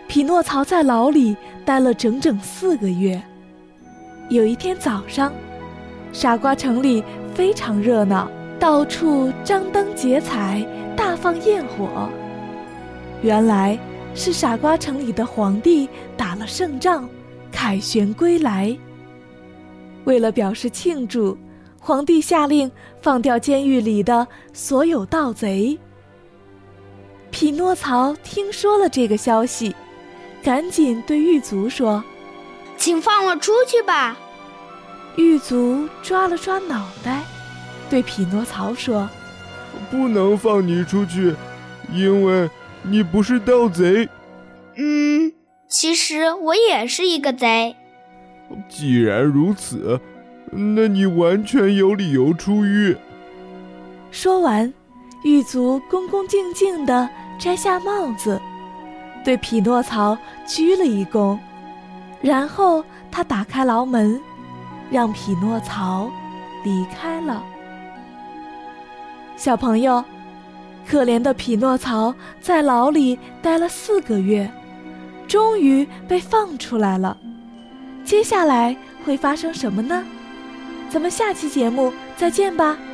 匹诺曹在牢里待了整整4个月。有一天早上，傻瓜城里非常热闹，到处张灯结彩，大放焰火。原来是傻瓜城里的皇帝打了胜仗，凯旋归来。为了表示庆祝，皇帝下令放掉监狱里的所有盗贼。匹诺曹听说了这个消息，赶紧对狱卒说：“ 请放我出去吧。” 狱卒抓了抓脑袋，对匹诺曹说：“ 不能放你出去，因为你不是盗贼。” 其实我也是一个贼。 既然如此，那你完全有理由出狱。 说完，狱卒恭恭敬敬地摘下帽子，对匹诺曹鞠了一躬，然后他打开牢门，让匹诺曹离开了。小朋友，可怜的匹诺曹在牢里待了4个月，终于被放出来了。接下来会发生什么呢？咱们下期节目再见吧。